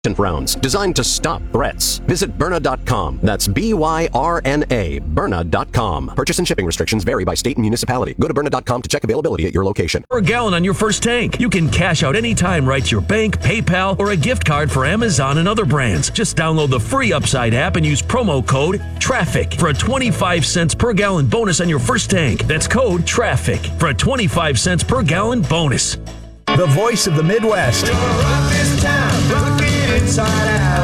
rounds designed to stop threats. Visit Byrna.com. That's BYRNA. Byrna.com. Purchase and shipping restrictions vary by state and municipality. Go to Byrna.com to check availability at your location. Per gallon on your first tank. You can cash out anytime right to your bank, PayPal, or a gift card for Amazon and other brands. Just download the free Upside app and use promo code TRAFFIC for a 25 cents per gallon bonus on your first tank. That's code TRAFFIC for a 25 cents per gallon bonus. The voice of the Midwest. We're gonna rock this town, rock it inside out.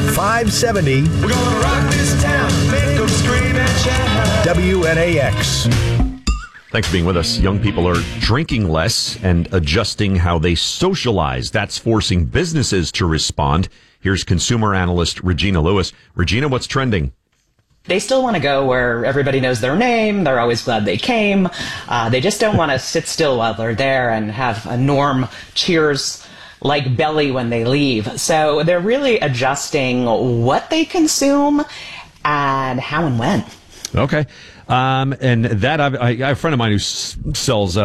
570. We're gonna rock this town, make them scream and shout. WNAX. Thanks for being with us. Young people are drinking less and adjusting how they socialize. That's forcing businesses to respond. Here's consumer analyst Regina Lewis. Regina, what's trending? They still want to go where everybody knows their name. They're always glad they came. They just don't want to sit still while they're there and have a Norm Cheers like belly when they leave. So they're really adjusting what they consume and how and when. Okay. And that, I have a friend of mine who sells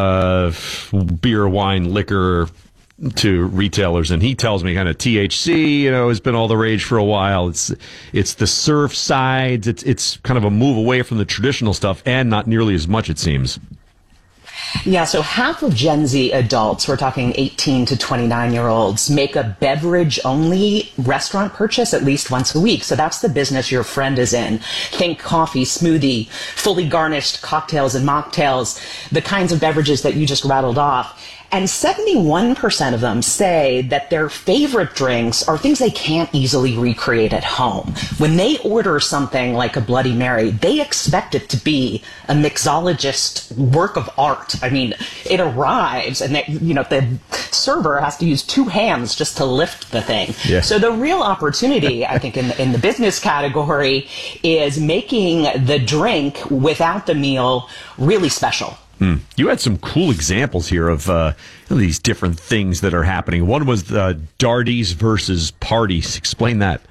beer, wine, liquor to retailers, and he tells me kind of THC, has been all the rage for a while. It's the surf sides. It's kind of a move away from the traditional stuff, and not nearly as much, it seems. Yeah, so half of Gen Z adults, we're talking 18 to 29-year-olds, make a beverage-only restaurant purchase at least once a week. So that's the business your friend is in. Think coffee, smoothie, fully garnished cocktails and mocktails, the kinds of beverages that you just rattled off. And 71% of them say that their favorite drinks are things they can't easily recreate at home. When they order something like a Bloody Mary, they expect it to be a mixologist work of art. I mean, it arrives and the server has to use two hands just to lift the thing. Yeah. So the real opportunity, I think, in the business category is making the drink without the meal really special. You had some cool examples here of these different things that are happening. One was the Darties versus parties. Explain that.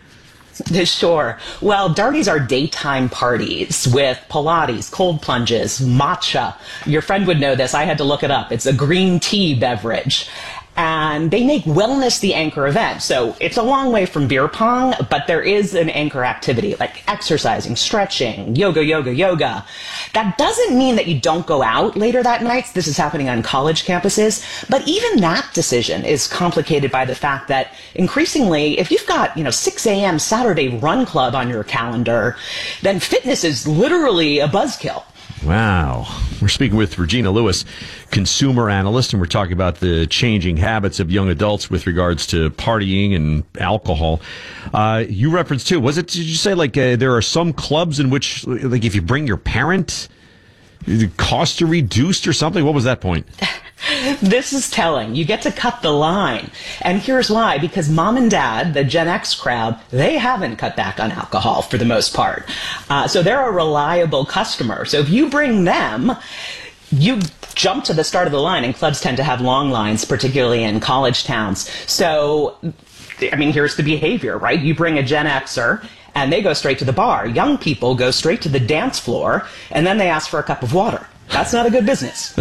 Sure. Well, Darties are daytime parties with Pilates, cold plunges, matcha. Your friend would know this. I had to look it up. It's a green tea beverage. And they make wellness the anchor event. So it's a long way from beer pong, but there is an anchor activity like exercising, stretching, yoga. That doesn't mean that you don't go out later that night. This is happening on college campuses. But even that decision is complicated by the fact that increasingly, if you've got, 6 a.m. Saturday run club on your calendar, then fitness is literally a buzzkill. Wow. We're speaking with Regina Lewis, consumer analyst, and we're talking about the changing habits of young adults with regards to partying and alcohol. You referenced too, did you say there are some clubs in which, if you bring your parent, the costs are reduced or something? What was that point? This is telling. You get to cut the line. And here's why. Because mom and dad, the Gen X crowd, they haven't cut back on alcohol for the most part. So they're a reliable customer. So if you bring them, you jump to the start of the line, and clubs tend to have long lines, particularly in college towns. So, here's the behavior, right? You bring a Gen Xer, and they go straight to the bar. Young people go straight to the dance floor, and then they ask for a cup of water. That's not a good business.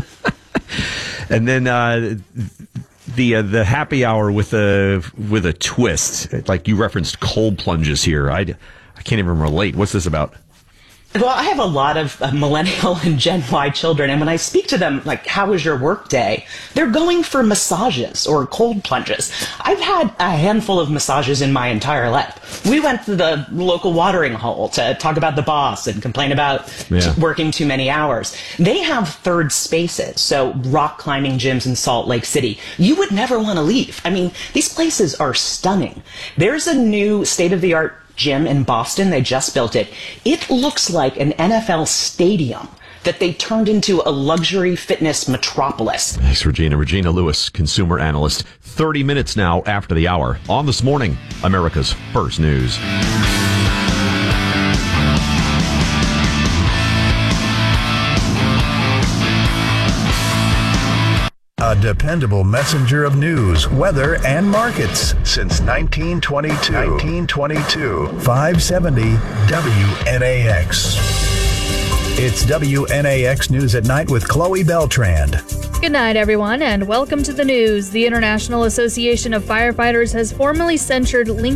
And then the happy hour with a twist, like you referenced cold plunges here. I can't even relate. What's this about? Well, I have a lot of millennial and Gen Y children, and when I speak to them, how was your work day? They're going for massages or cold plunges. I've had a handful of massages in my entire life. We went to the local watering hole to talk about the boss and complain about working too many hours. They have third spaces, so rock climbing gyms in Salt Lake City. You would never want to leave. These places are stunning. There's a new state-of-the-art gym in Boston. They just built it. It looks like an NFL stadium that they turned into a luxury fitness metropolis. Thanks, Regina. Regina Lewis, consumer analyst. 30 minutes now after the hour. On This Morning, America's First News. A dependable messenger of news, weather, and markets since 1922. 570 WNAX. It's WNAX News at Night with Chloe Beltran. Good night, everyone, and welcome to the news. The International Association of Firefighters has formally censured